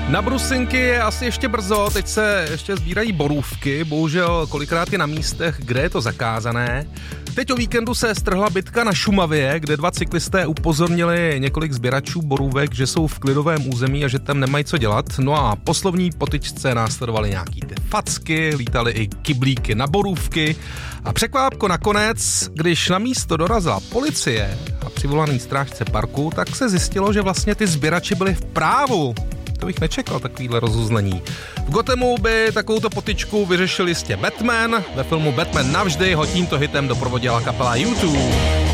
Na brusinky je asi ještě brzo, teď se ještě sbírají borůvky, bohužel kolikrát je na místech, kde je to zakázané. Teď o víkendu se strhla bitka na Šumavě, kde 2 cyklisté upozornili několik sběračů borůvek, že jsou v klidovém území a že tam nemají co dělat. No a po slovní potyčce následovaly nějaký ty facky, lítaly i kyblíky na borůvky a překvápko nakonec, když na místo dorazila policie a přivolaný strážce parku, tak se zjistilo, že vlastně ty sběrači byli v právu. To bych nečekal, takovýhle rozuzlení. V Gothemu by takovouto potyčku vyřešil jistě Batman. Ve filmu Batman navždy ho tímto hitem doprovodila kapela U2.